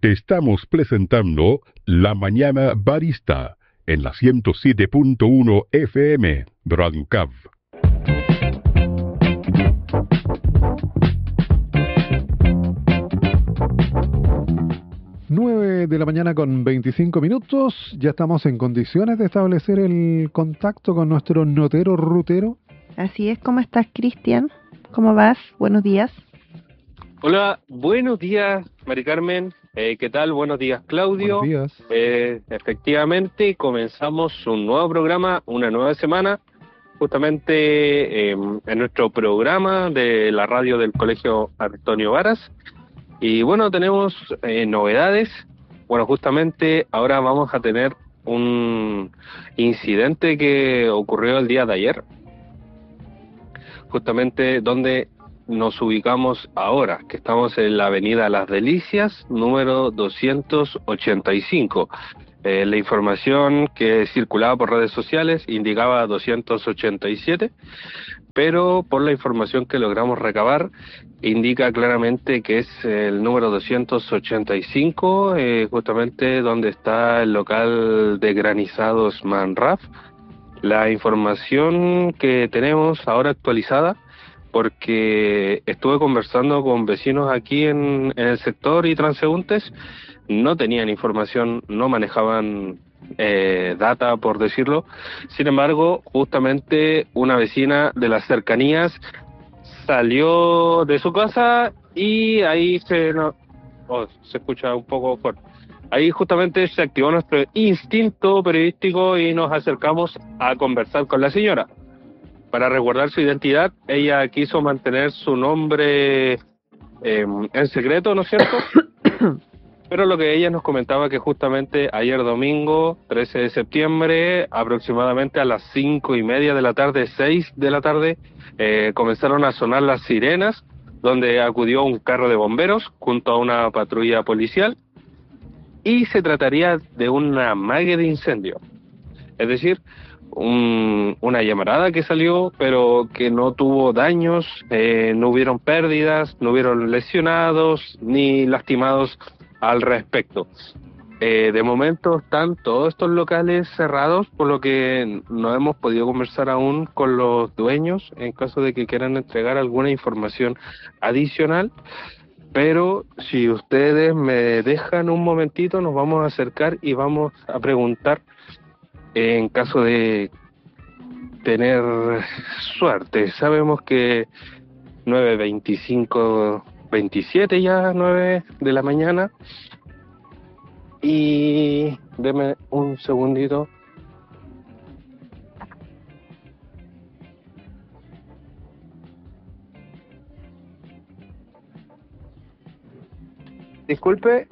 Te estamos presentando La Mañana Barista en la 107.1 FM Radio Cav. 9 de la mañana con 25 minutos. Ya estamos en condiciones de establecer el contacto con nuestro notero rutero. Así es. ¿Cómo estás, Cristian? ¿Cómo vas? Buenos días. Hola, buenos días, Mari Carmen. ¿Qué tal? Buenos días, Claudio. Buenos días. Efectivamente, comenzamos un nuevo programa, una nueva semana, justamente en nuestro programa de la radio del Colegio Antonio Varas. Y bueno, tenemos novedades. Bueno, justamente ahora vamos a tener un incidente que ocurrió el día de ayer, justamente donde nos ubicamos ahora, que estamos en la avenida Las Delicias, número 285. La información que circulaba por redes sociales indicaba 287, pero por la información que logramos recabar, indica claramente que es el número 285, justamente donde está el local de granizados Manraf. La información que tenemos ahora actualizada, porque estuve conversando con vecinos aquí en el sector y transeúntes, no tenían información, no manejaban data, por decirlo. Sin embargo, justamente una vecina de las cercanías salió de su casa y ahí se escucha un poco fuerte. Ahí justamente se activó nuestro instinto periodístico y nos acercamos a conversar con la señora. Para resguardar su identidad, ella quiso mantener su nombre en secreto, ¿no es cierto? Pero lo que ella nos comentaba que justamente ayer domingo, 13 de septiembre, aproximadamente a las 5:30 de la tarde, 6 de la tarde, comenzaron a sonar las sirenas, donde acudió un carro de bomberos junto a una patrulla policial, y se trataría de una amague de incendio. Es decir, una llamarada que salió, pero que no tuvo daños, no hubieron pérdidas, no hubieron lesionados ni lastimados al respecto. De momento están todos estos locales cerrados, por lo que no hemos podido conversar aún con los dueños en caso de que quieran entregar alguna información adicional. Pero si ustedes me dejan un momentito, nos vamos a acercar y vamos a preguntar, en caso de tener suerte. Sabemos que 9:25, 27 ya, 9 de la mañana. Y deme un segundito. Disculpe,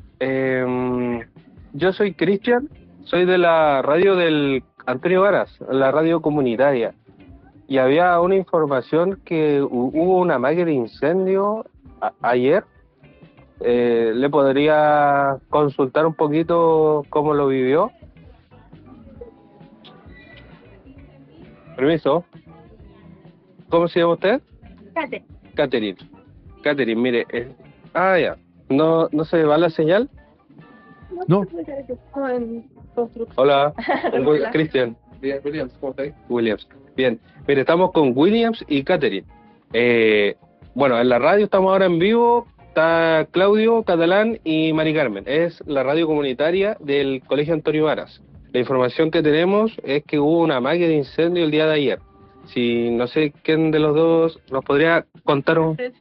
yo soy Cristian, soy de la radio del Antonio Varas, la radio comunitaria, y había una información que hubo una amague de incendio ayer. ¿Le podría consultar un poquito cómo lo vivió? Permiso. ¿Cómo se llama usted? Catherine. Catherine, mire, ya. ¿No se va la señal? No. Hola, Cristian. Williams, ¿cómo estás? Williams. Bien, mire, estamos con Williams y Catherine. Bueno, en la radio estamos ahora en vivo, está Claudio, Catalán y Mari Carmen. Es la radio comunitaria del Colegio Antonio Varas. La información que tenemos es que hubo una amague de incendio el día de ayer. Si no sé quién de los dos nos podría contar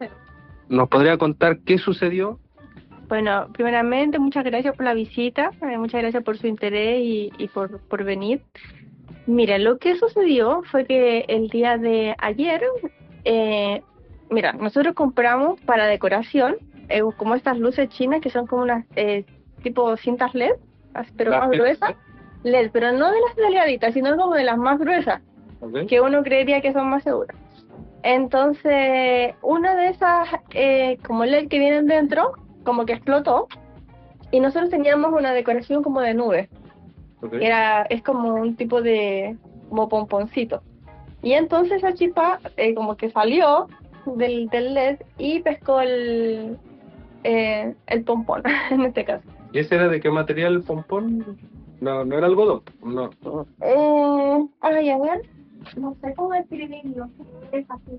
qué sucedió. Bueno, primeramente, muchas gracias por la visita, muchas gracias por su interés y por venir. Mira, lo que sucedió fue que el día de ayer, mira, nosotros compramos para decoración, como estas luces chinas que son como unas tipo cintas LED, pero más gruesas, LED, pero no de las delgaditas, sino como de las más gruesas, okay, que uno creería que son más seguras. Entonces, una de esas como LED que vienen dentro, como que explotó, y nosotros teníamos una decoración como de nubes. Okay. Es como un tipo de como pomponcito. Y entonces esa chispa como que salió del LED y pescó el pompón, en este caso. ¿Y ese era de qué material el pompón? No, no era algodón. No. Ay, a ver, no sé cómo escribirlo. Es así.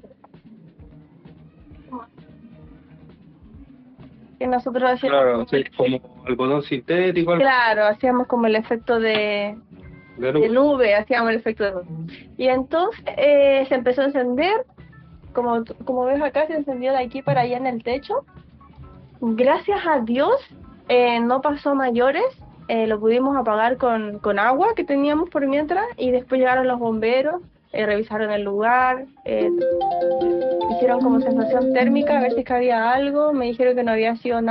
Que nosotros hacíamos, Claro, sí, como algodón sintético, algo claro, hacíamos como el efecto de de nube, hacíamos el efecto de nube. Y entonces se empezó a encender, como ves acá, se encendió de aquí para allá en el techo. Gracias a Dios no pasó a mayores, lo pudimos apagar con agua que teníamos por mientras y después llegaron los bomberos, revisaron el lugar, hicieron como sensación térmica a ver si había algo, me dijeron que no había sido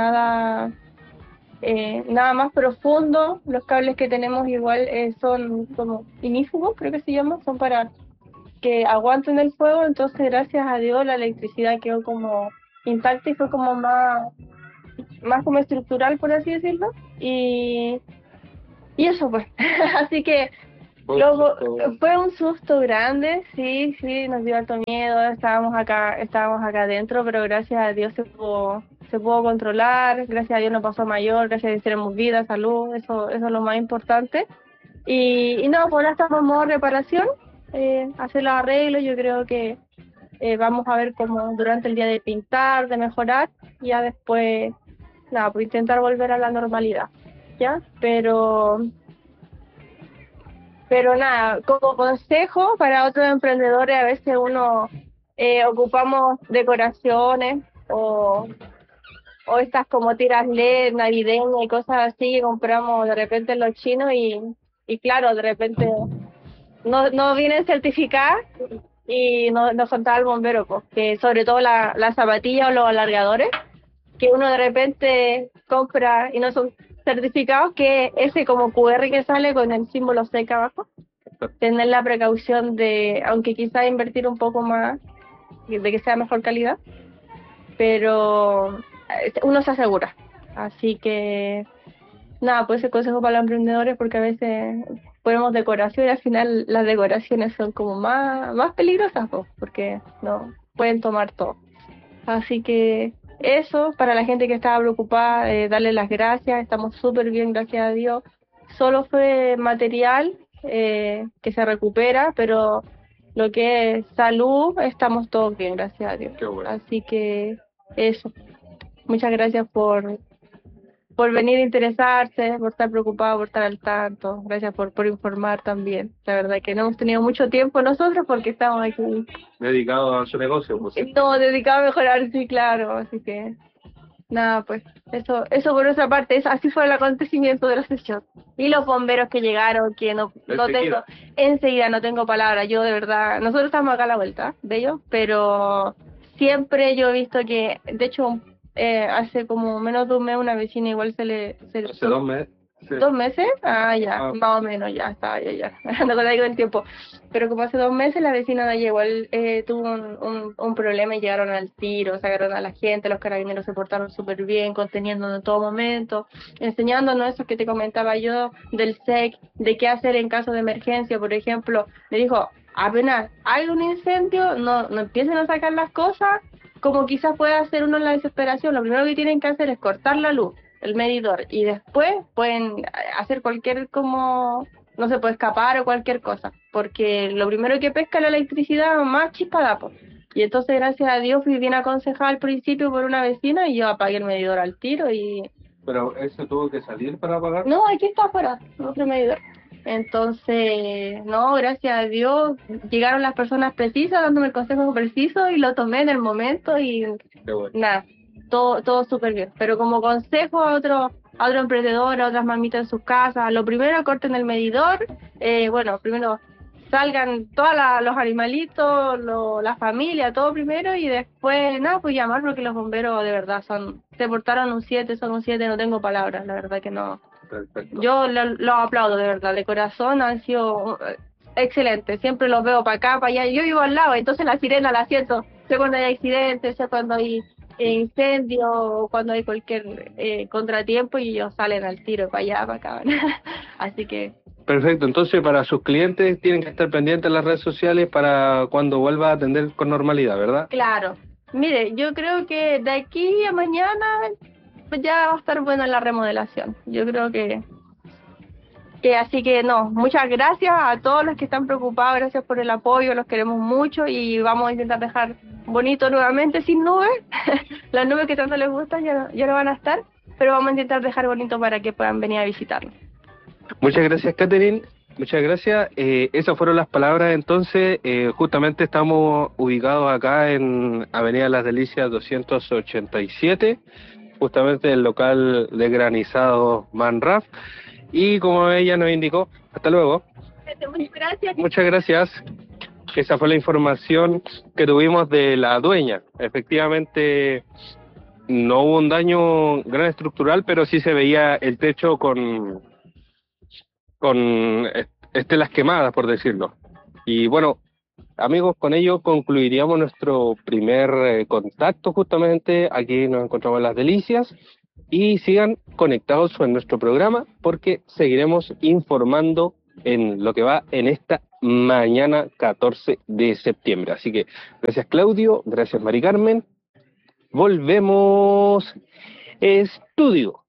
nada más profundo. Los cables que tenemos igual son como ignífugos, creo que se llaman, son para que aguanten el fuego, entonces gracias a Dios la electricidad quedó como intacta y fue como más como estructural, por así decirlo, y eso pues. Así que luego fue un susto grande, sí, nos dio alto miedo, estábamos acá adentro, pero gracias a Dios se pudo controlar, gracias a Dios no pasó a mayor, gracias a Dios tenemos vida, salud, eso es lo más importante. Y no, pues ahora estamos en modo reparación, hacer los arreglos, yo creo que vamos a ver cómo durante el día de pintar, de mejorar, y ya después, nada, pues intentar volver a la normalidad, ¿ya? Pero nada, como consejo para otros emprendedores, a veces uno ocupamos decoraciones o estas como tiras LED navideñas y cosas así que compramos de repente en los chinos y claro, de repente no vienen certificadas y nos contaba el bombero, pues, que sobre todo las zapatillas o los alargadores, que uno de repente compra y no son certificados, que ese como QR que sale con el símbolo SEC abajo, tener la precaución de, aunque quizá invertir un poco más, de que sea mejor calidad, pero uno se asegura. Así que nada, pues ese consejo para los emprendedores, porque a veces ponemos decoración y al final las decoraciones son como más peligrosas, pues, porque no pueden tomar todo. Así que eso, para la gente que estaba preocupada, darle las gracias, estamos súper bien, gracias a Dios. Solo fue material que se recupera, pero lo que es salud, estamos todos bien, gracias a Dios. Qué bueno. Así que eso, muchas gracias por venir a interesarse, por estar preocupado, por estar al tanto. Gracias por informar también. La verdad que no hemos tenido mucho tiempo nosotros porque estamos aquí dedicado a su negocio, pues. todo dedicado a mejorar, sí, claro. Así que nada, pues eso por otra parte, así fue el acontecimiento de la sesión. Y los bomberos que llegaron, que no tengo, enseguida no tengo palabras. Yo de verdad, nosotros estamos acá a la vuelta de ellos, pero siempre yo he visto que, de hecho, hace como menos de un mes una vecina igual Hace 2 meses. Sí. ¿2 meses? Ah, ya, más o menos, ya está, ya. No contigo el tiempo. Pero como hace 2 meses la vecina de allí igual tuvo un problema y llegaron al tiro, sacaron a la gente, los carabineros se portaron súper bien, conteniéndonos en todo momento, enseñándonos eso que te comentaba yo del SEC, de qué hacer en caso de emergencia, por ejemplo. Le dijo, apenas hay un incendio, no empiecen a sacar las cosas, como quizás pueda hacer uno en la desesperación. Lo primero que tienen que hacer es cortar la luz, el medidor, y después pueden hacer cualquier como no se puede escapar o cualquier cosa, porque lo primero que pesca es la electricidad, más chispa da, pues. Y entonces gracias a Dios fui bien aconsejada al principio por una vecina y yo apagué el medidor al tiro y... ¿Pero ese tuvo que salir para apagar? No, aquí está afuera, otro medidor. Entonces, no, gracias a Dios llegaron las personas precisas dándome el consejo preciso y lo tomé en el momento y bueno. Nada, todo súper bien. Pero como consejo a otro emprendedor, a otras mamitas en sus casas, lo primero corten el medidor, bueno, primero salgan todos los animalitos, la familia, todo primero y después, nada, pues llamar porque los bomberos de verdad se portaron un 7, son un 7, no tengo palabras, la verdad que no. Perfecto. Yo los aplaudo de verdad, de corazón, han sido excelentes, siempre los veo para acá, para allá, yo vivo al lado, entonces la sirena la siento, sé cuando hay accidentes, sé cuando hay incendio o cuando hay cualquier contratiempo y ellos salen al tiro para allá, para acá. Así que... Perfecto, entonces para sus clientes tienen que estar pendientes en las redes sociales para cuando vuelva a atender con normalidad, ¿verdad? Claro. Mire, yo creo que de aquí a mañana pues ya va a estar bueno la remodelación. Yo creo que así que no, muchas gracias a todos los que están preocupados, gracias por el apoyo, los queremos mucho y vamos a intentar dejar bonito nuevamente sin nubes. Las nubes que tanto les gustan ya no van a estar, pero vamos a intentar dejar bonito para que puedan venir a visitarnos. Muchas gracias, Catherine. Muchas gracias. Esas fueron las palabras. Entonces, justamente estamos ubicados acá en Avenida Las Delicias 287, justamente el local de granizado Manraf. Y como ella nos indicó, hasta luego. Muchas gracias. Muchas gracias. Esa fue la información que tuvimos de la dueña. Efectivamente, no hubo un daño gran estructural, pero sí se veía el techo con estelas quemadas, por decirlo. Y bueno, amigos, con ello concluiríamos nuestro primer contacto justamente. Aquí nos encontramos en Las Delicias y sigan conectados en nuestro programa porque seguiremos informando en lo que va en esta mañana 14 de septiembre. Así que gracias Claudio, gracias Mari Carmen. Volvemos estudio.